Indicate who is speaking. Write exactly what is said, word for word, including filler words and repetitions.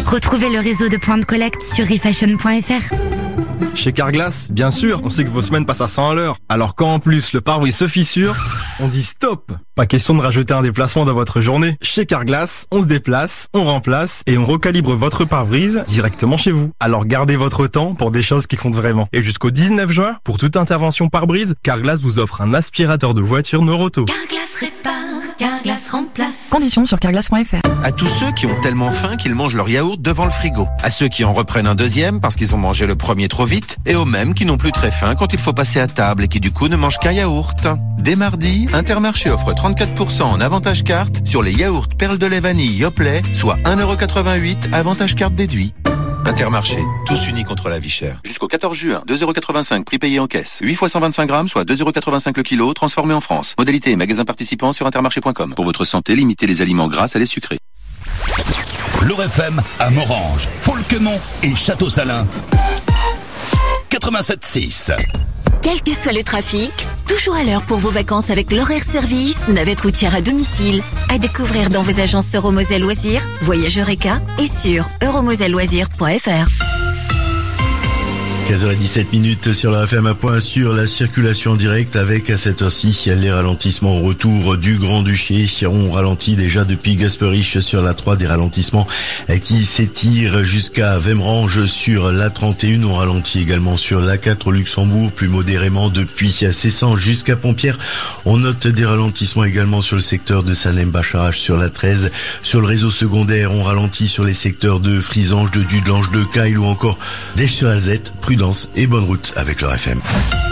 Speaker 1: Retrouvez le réseau de points de collecte sur refashion point f r.
Speaker 2: Chez Carglass, bien sûr, on sait que vos semaines passent à cent à l'heure. Alors quand en plus le pare-brise se fissure, on dit stop. Pas question de rajouter un déplacement dans votre journée. Chez Carglass, on se déplace, on remplace et on recalibre votre pare-brise directement chez vous. Alors gardez votre temps pour des choses qui comptent vraiment. Et jusqu'au dix-neuf juin, pour toute intervention pare-brise, Carglass vous offre un aspirateur de voiture Neuroto.
Speaker 3: Carglass répare, Carglass remplace.
Speaker 4: Conditions sur carglass point f r.
Speaker 5: À tous ceux qui ont tellement faim qu'ils mangent leur yaourt devant le frigo. À ceux qui en reprennent un deuxième parce qu'ils ont mangé le premier trop vite. Et aux mêmes qui n'ont plus très faim quand il faut passer à table et qui du coup ne mangent qu'un yaourt. Dès mardi, Intermarché offre trente-quatre pour cent en avantage carte sur les yaourts perles de lait vanille Yoplait, soit un euro quatre-vingt-huit, avantage carte déduit. Intermarché, tous unis contre la vie chère. Jusqu'au quatorze juin, deux euros quatre-vingt-cinq prix payé en caisse. huit fois cent vingt-cinq grammes, soit deux euros quatre-vingt-cinq le kilo, transformé en France. Modalité et magasins participants sur intermarché point com. Pour votre santé, limitez les aliments gras, salés, sucrés.
Speaker 6: L'Or F M à Morange, Folquemont et Château-Salin. quatre-vingt-sept six.
Speaker 7: Quel que soit le trafic, toujours à l'heure pour vos vacances avec l'horaire service, navette routière à domicile. À découvrir dans vos agences Euromoselle Loisirs, Voyage Eureka et sur euromoselle loisirs point f r.
Speaker 8: quinze heures dix-sept minutes sur la F M, à point sur la circulation directe avec à cette heure-ci les ralentissements au retour du Grand-Duché. On ralentit déjà depuis Gasperich sur la trois, des ralentissements qui s'étirent jusqu'à Vemrange sur la trente et un. On ralentit également sur la quatre au Luxembourg, plus modérément depuis Cessan jusqu'à Pompière. On note des ralentissements également sur le secteur de Salem-Bacharach sur la treize. Sur le réseau secondaire, on ralentit sur les secteurs de Frisange, de Dudelange, de Cail ou encore d'Esch-sur-Alzette. Prudence et bonne route avec leur F M.